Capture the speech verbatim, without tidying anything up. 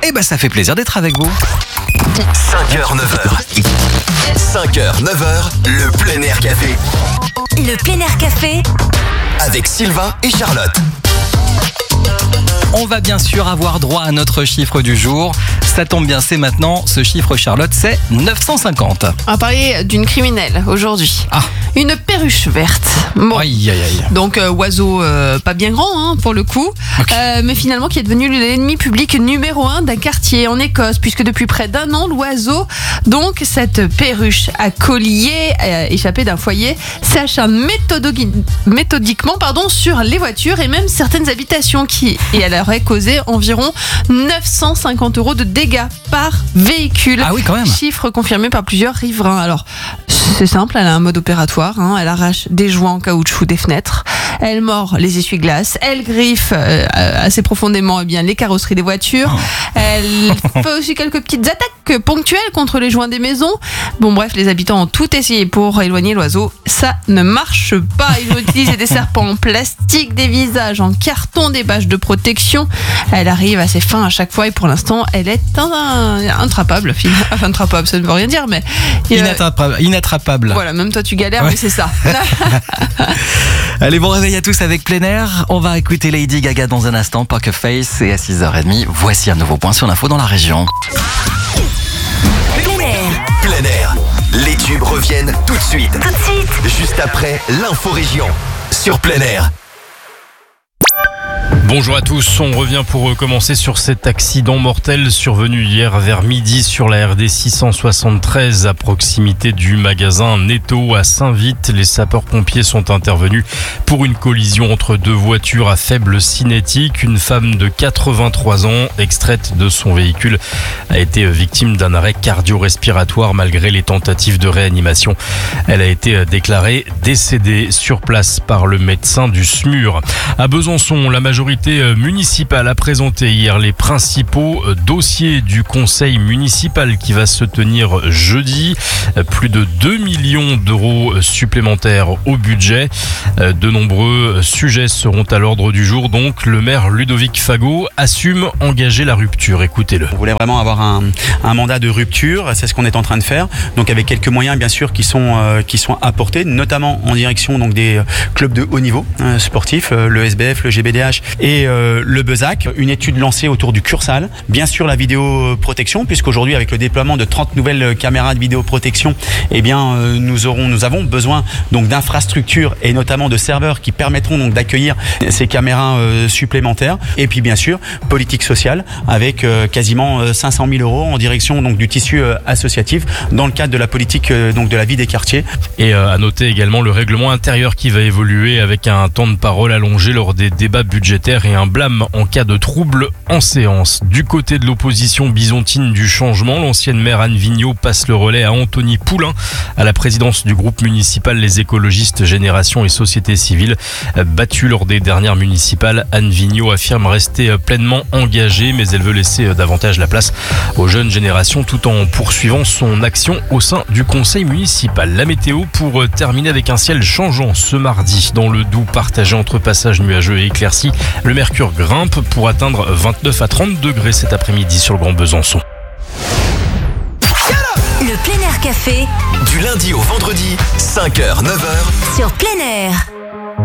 Eh ben ça fait plaisir d'être avec vous. cinq heures neuf heures. cinq heures neuf heures, le plein air café. Le plein air café Avec Sylvain et Charlotte. On va bien sûr avoir droit à notre chiffre du jour. Ça tombe bien, c'est maintenant. Ce chiffre, Charlotte, c'est neuf cent cinquante. On va parler d'une criminelle aujourd'hui. Ah. Une perruche verte. Bon. Aïe, aïe, aïe. Donc euh, oiseau euh, pas bien grand hein, pour le coup, Okay. euh, mais finalement qui est devenu l'ennemi public numéro un d'un quartier en Écosse, puisque depuis près d'un an, l'oiseau, donc cette perruche à collier euh, échappé d'un foyer, s'acharne méthodogui- méthodiquement pardon, sur les voitures et même certaines habitations qui, et elle aurait causé environ neuf cent cinquante euros de dégâts par véhicule. Ah oui, quand même. Chiffre confirmé par plusieurs riverains. Alors, c'est simple, elle a un mode opératoire. Hein, elle arrache des joints en caoutchouc des fenêtres. Elle mord les essuie-glaces. Elle griffe euh, assez profondément eh bien, les carrosseries des voitures. Elle fait aussi quelques petites attaques ponctuelles contre les joints des maisons. Bon, bref, les habitants ont tout essayé pour éloigner l'oiseau. Ça ne marche pas. Ils ont utilisé des serpents en plastique, des visages en carton, des bâches de protection. Elle arrive à ses fins à chaque fois et pour l'instant, elle est un, intrapable. Enfin, intrapable, ça ne veut rien dire, mais... Inattrapable. Inattrapable. Voilà, même toi tu galères, Ouais. mais c'est ça. Allez, bon réveil à tous avec plein air. On va écouter Lady Gaga dans un instant, Poker Face, et à six heures trente, voici un nouveau point sur l'info dans la région. plein air. Plein air. Les tubes reviennent tout de suite. Tout de suite. Juste après l'info région. Sur plein air. Bonjour à tous, on revient pour commencer sur cet accident mortel survenu hier vers midi sur la R D six cent soixante-treize à proximité du magasin Netto à Saint-Vite. Les sapeurs-pompiers sont intervenus pour une collision entre deux voitures à faible cinétique. Une femme de quatre-vingt-trois ans, extraite de son véhicule, a été victime d'un arrêt cardio-respiratoire malgré les tentatives de réanimation. Elle a été déclarée décédée sur place par le médecin du S M U R. À Besançon, la majorité municipale a présenté hier les principaux dossiers du conseil municipal qui va se tenir jeudi. Plus de deux millions d'euros supplémentaires au budget. De nombreux sujets seront à l'ordre du jour. Donc, le maire Ludovic Fagot assume engager la rupture. Écoutez-le. On voulait vraiment avoir un, un mandat de rupture, c'est ce qu'on est en train de faire. Donc avec quelques moyens bien sûr qui sont euh, qui sont apportés, notamment en direction donc des clubs de haut niveau euh, sportifs, euh, le S B F, le G B D H et euh, le Bezac. Une étude lancée autour du Cursal. Bien sûr la vidéoprotection, puisqu'aujourd'hui avec le déploiement de trente nouvelles caméras de vidéoprotection, eh bien euh, nous aurons nous avons besoin donc d'infrastructures et notamment de serveurs qui permettront donc d'accueillir ces caméras euh, supplémentaires. Et puis bien sûr politique sociale avec euh, quasiment euh, cinq cent mille euros en direction donc du tissu euh, associatif dans le cadre de la politique euh, donc de la vie des quartiers. Et euh, à noter également le règlement intérieur qui va évoluer avec un temps de parole allongé lors des débats budgétaires et un blâme en cas de trouble en séance. Du côté de l'opposition bisontine du changement, l'ancienne maire Anne Vigneault passe le relais à Anthony Poulain à la présidence du groupe municipal Les Écologistes Génération et Société Civile. Battue lors des dernières municipales, Anne Vigneault affirme rester pleinement engagée, mais elle veut laisser davantage la place aux jeunes générations tout en poursuivant son action au sein du conseil municipal. La météo pour terminer avec un ciel changeant ce mardi dans le Doubs partagé entre passages nuageux et éclaircis. Le mercure grimpe pour atteindre vingt-neuf à trente degrés cet après-midi sur le Grand Besançon. Le plein air café Du lundi au vendredi, cinq heures neuf heures. sur plein air.